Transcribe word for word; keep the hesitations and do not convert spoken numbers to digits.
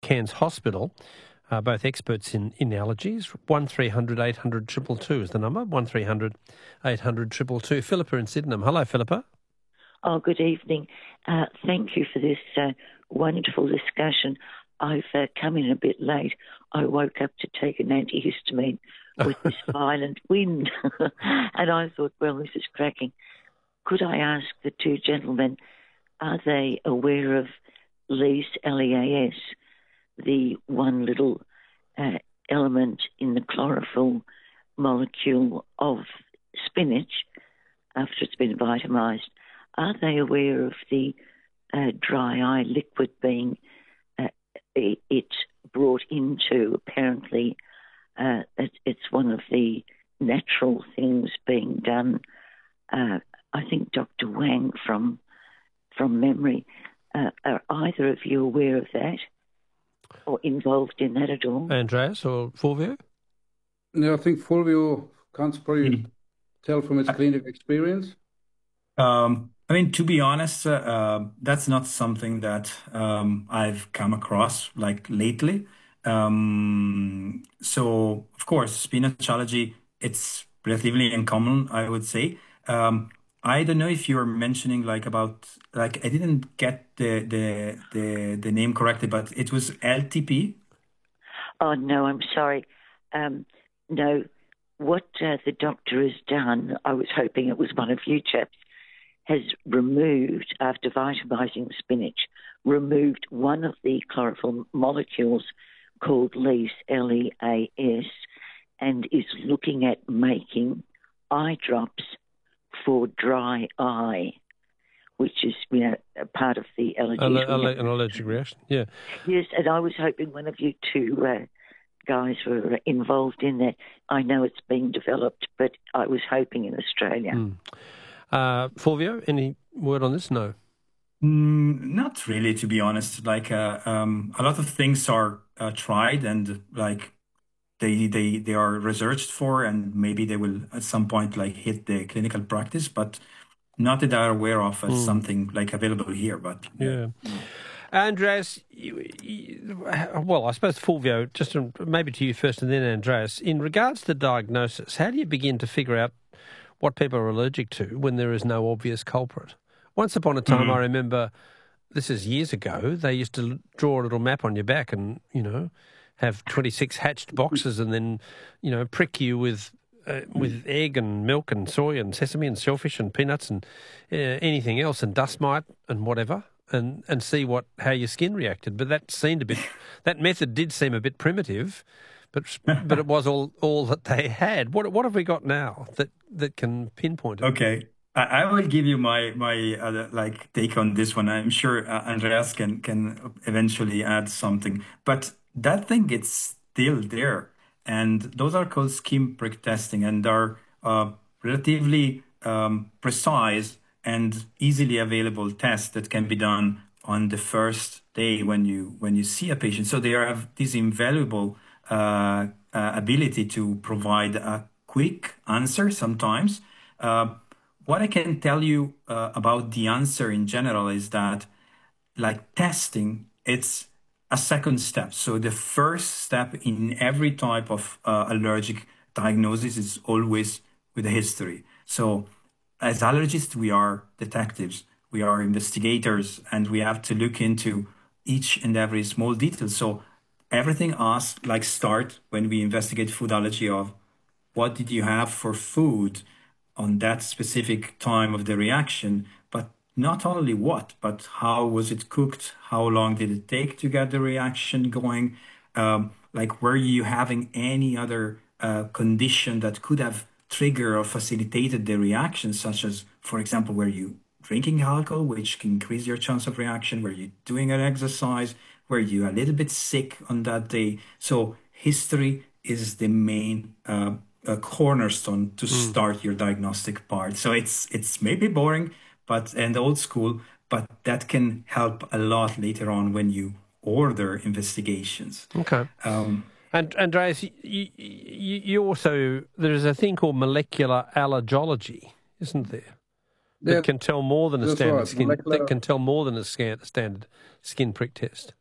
Cairns Hospital, uh, both experts in, in allergies. one three hundred eight hundred two two two is the number, one three hundred eight hundred two two two. Philippa in Sydenham. Hello, Philippa. Oh, good evening. Uh, thank you for this uh, wonderful discussion. I've uh, come in a bit late. I woke up to take an antihistamine with this violent wind, and I thought, well, this is cracking. Could I ask the two gentlemen, are they aware of Lease, L E A S, the one little uh, element in the chlorophyll molecule of spinach after it's been vitamised? Are they aware of the uh, dry eye liquid being uh, it, it brought into, apparently, uh, it, it's one of the natural things being done. Uh, I think Doctor Wang from from memory. Uh, are either of you aware of that or involved in that at all? Andreas or Fulvio? No, I think Fulvio can't probably mm. tell from his clinical experience. Um, I mean, to be honest, uh, uh, that's not something that um, I've come across like lately. Um, so, of course, spinach allergy, it's relatively uncommon, I would say. Um, I don't know if you were mentioning like about, like, I didn't get the, the, the, the name correctly, but it was L T P. Oh, no, I'm sorry. Um, no, what uh, the doctor has done, I was hoping it was one of you chaps, has removed, after vitamising spinach, removed one of the chlorophyll molecules called Lease, L E A S, and is looking at making eye drops for dry eye, which is, you know, a part of the allergy. Alle- alle- an allergic reaction, yeah. Yes, and I was hoping one of you two uh, guys were involved in that. I know it's being developed, but I was hoping in Australia. Mm. Uh, Fulvio, any word on this? No. Mm, not really, to be honest. Like uh, um, a lot of things are uh, tried and like they they they are researched for, and maybe they will at some point like hit the clinical practice, but not that I'm aware of as mm. something like available here. But yeah. yeah. Andreas, you, you, well, I suppose Fulvio, just to, maybe to you first, and then Andreas. In regards to diagnosis, how do you begin to figure out what people are allergic to when there is no obvious culprit? Once upon a time, mm-hmm. I remember, this is years ago, they used to draw a little map on your back and, you know, have twenty-six hatched boxes and then, you know, prick you with uh, with egg and milk and soy and sesame and shellfish and peanuts and uh, anything else and dust mite and whatever and, and see what how your skin reacted. But that seemed a bit, that method did seem a bit primitive. But but it was all, all that they had. What what have we got now that, that can pinpoint it? Okay, I, I will give you my my uh, like take on this one. I'm sure uh, Andreas can can eventually add something. But that thing, it's still there, and those are called skin prick testing, and are uh, relatively um, precise and easily available tests that can be done on the first day when you when you see a patient. So they have this invaluable Uh, uh, ability to provide a quick answer sometimes. Uh, what I can tell you uh, about the answer in general is that, like testing, it's a second step. So the first step in every type of uh, allergic diagnosis is always with a history. So as allergists, we are detectives, we are investigators, and we have to look into each and every small detail. So everything asks, like start when we investigate food allergy of what did you have for food on that specific time of the reaction, but not only what, but how was it cooked? How long did it take to get the reaction going? Um, like were you having any other uh, condition that could have triggered or facilitated the reaction, such as, for example, were you drinking alcohol, which can increase your chance of reaction? Were you doing an exercise? Were you a little bit sick on that day? So history is the main uh, uh, cornerstone to mm. start your diagnostic part. So it's it's maybe boring, but and old school, but that can help a lot later on when you order investigations. Okay. Um, and Andreas, you, you, you also, there's a thing called molecular allergology, isn't there? That yeah, can tell more than a standard right. skin. Molecular... That can tell more than a scan, standard skin prick test.